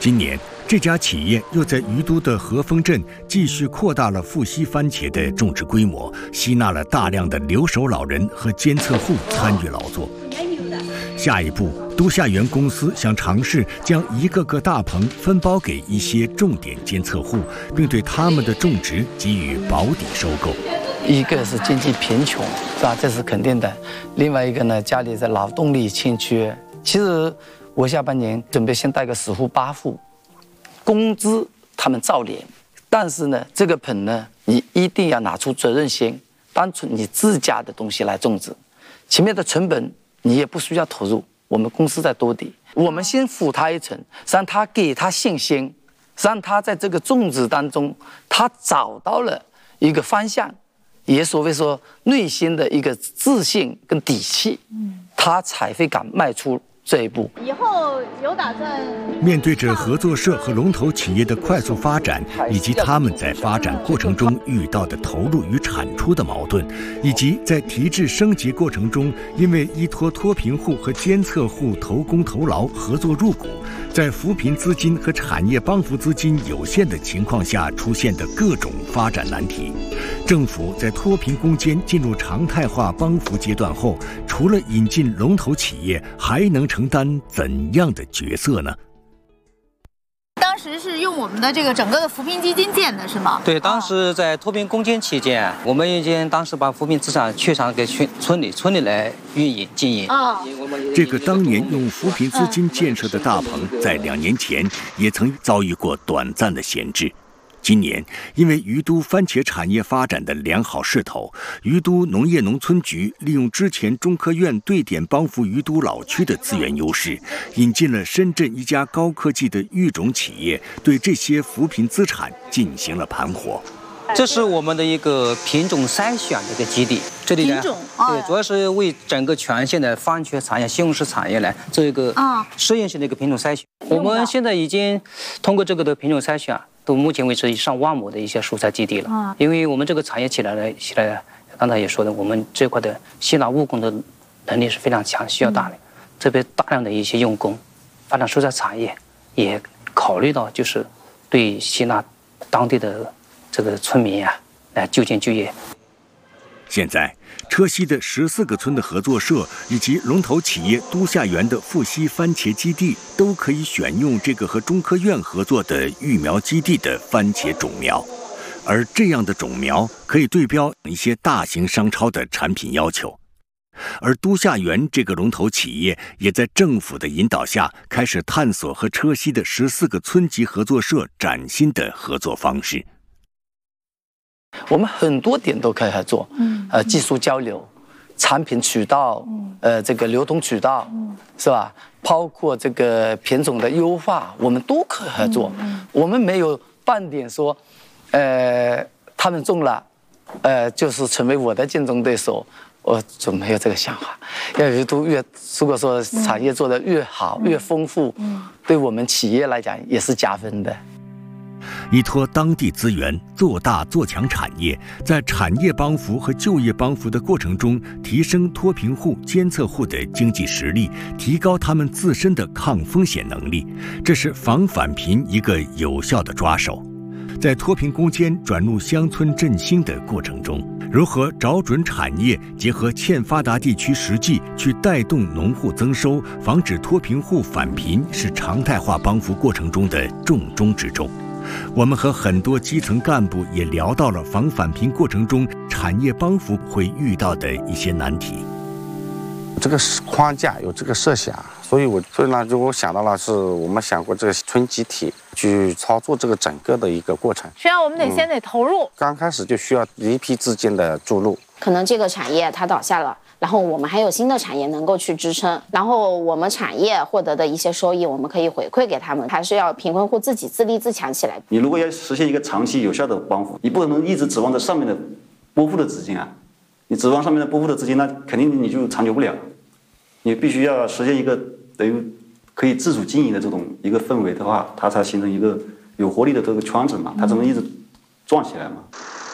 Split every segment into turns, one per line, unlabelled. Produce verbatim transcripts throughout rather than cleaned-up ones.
今年，这家企业又在于都的和丰镇继续扩大了富硒番茄的种植规模，吸纳了大量的留守老人和监测户参与劳作。下一步，都夏园公司想尝试将一个个大棚分包给一些重点监测户，并对他们的种植给予保底收购。
一个是经济贫穷，是吧？这是肯定的。另外一个呢，家里的劳动力欠缺。其实我下半年准备先带个十户八户，工资他们照领。但是呢，这个棚呢，你一定要拿出责任心，单纯你自家的东西来种植，前面的成本你也不需要投入，我们公司在兜底。我们先扶他一程，让他给他信心，让他在这个种植当中，他找到了一个方向，也所谓说内心的一个自信跟底气，他才会敢迈出这一步。
以后有打算
面对着合作社和龙头企业的快速发展，以及他们在发展过程中遇到的投入与产出的矛盾，以及在提质升级过程中因为依托脱贫户和监测户投工投劳合作入股，在扶贫资金和产业帮扶资金有限的情况下出现的各种发展难题，政府在脱贫攻坚进入常态化帮扶阶段后，除了引进龙头企业，还能承担怎样的角色呢？
当时是用我们的这个整个的扶贫基金建的是吗？
对，当时在脱贫攻坚期间，我们已经当时把扶贫资产确偿给村村里，村里来运营经营。啊，
这个当年用扶贫资金建设的大棚，在两年前也曾遭遇过短暂的闲置。今年，因为于都番茄产业发展的良好势头，于都农业农村局利用之前中科院对点帮扶于都老区的资源优势，引进了深圳一家高科技的育种企业，对这些扶贫资产进行了盘活。
这是我们的一个品种筛选的一个基地，这里呢，
品种
对，主要是为整个全县的番茄产业、西红柿产业来做一个实验性的一个品种筛选。我们现在已经通过这个的品种筛选，到目前为止上万亩的一些蔬菜基地了。啊，因为我们这个产业起来了，起来了，刚才也说的，我们这块的吸纳务工的能力是非常强，需要大量，这边大量的一些用工，发展蔬菜产业，也考虑到就是对吸纳当地的这个村民呀，来就近就业。
现在，车西的十四个村的合作社以及龙头企业都夏园的富硒番茄基地，都可以选用这个和中科院合作的育苗基地的番茄种苗，而这样的种苗可以对标一些大型商超的产品要求。而都夏园这个龙头企业也在政府的引导下，开始探索和车西的十四个村级合作社崭新的合作方式。
我们很多点都可以合作，嗯，呃，技术交流、产品渠道，呃，这个流通渠道，是吧？包括这个品种的优化，我们都可以合作。我们没有半点说，呃，他们种了，呃，就是成为我的竞争对手，我总没有这个想法。要越都越，如果说产业做得越好、越丰富，对我们企业来讲也是加分的。
依托当地资源做大做强产业，在产业帮扶和就业帮扶的过程中，提升脱贫户、监测户的经济实力，提高他们自身的抗风险能力，这是防反贫一个有效的抓手。在脱贫攻坚转入乡村振兴的过程中，如何找准产业，结合欠发达地区实际去带动农户增收，防止脱贫户返贫，是常态化帮扶过程中的重中之重。我们和很多基层干部也聊到了防返贫过程中产业帮扶会遇到的一些难题。
这个框架有这个设想，所以我所以呢，就我想到了是我们想过这个村集体去操作这个整个的一个过程。
实际上我们得先得投入，
嗯、刚开始就需要一批资金的注入。
可能这个产业它倒下了，然后我们还有新的产业能够去支撑，然后我们产业获得的一些收益，我们可以回馈给他们，还是要贫困户自己自立自强起来。
你如果要实现一个长期有效的帮扶，你不可能一直指望着上面的拨付的资金啊，你指望上面的拨付的资金，那肯定你就长久不了。你必须要实现一个等于可以自主经营的这种一个氛围的话，它才形成一个有活力的这个圈子嘛，它才能一直转起来嘛。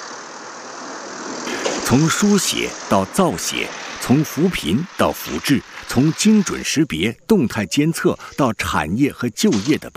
从书写到造写，从扶贫到扶志，从精准识别、动态监测到产业和就业的帮